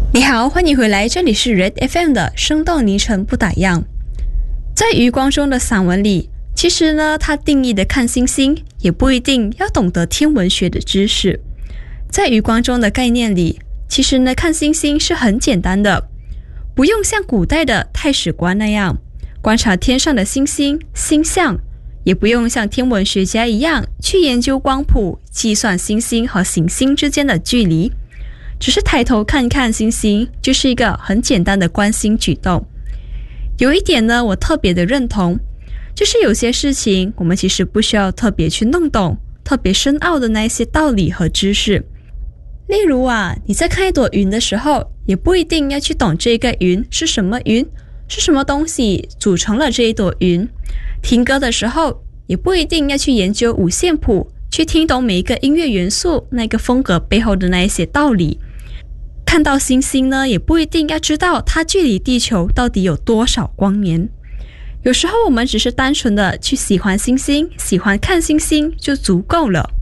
你好，欢迎回来，这里是 Red FM 的生动凌晨不打烊。在余光中的散文里，其实呢，他定义的看星星也不一定要懂得天文学的知识。在余光中的概念里，其实呢，看星星是很简单的，不用像古代的太史观那样观察天上的星星、星象，也不用像天文学家一样去研究光谱，计算星星和行星之间的距离。只是抬头看看星星，就是一个很简单的关心举动。有一点呢，我特别的认同，就是有些事情我们其实不需要特别去弄懂特别深奥的那一些道理和知识。例如啊，你在看一朵云的时候，也不一定要去懂这个云是什么云，是什么东西组成了这一朵云。听歌的时候，也不一定要去研究五线谱，去听懂每一个音乐元素那个风格背后的那一些道理。看到星星呢，也不一定要知道它距离地球到底有多少光年。有时候我们只是单纯的去喜欢星星，喜欢看星星就足够了。